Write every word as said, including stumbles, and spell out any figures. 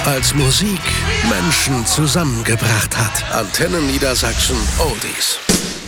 als Musik Menschen zusammengebracht hat. Antennen Niedersachsen Oldies.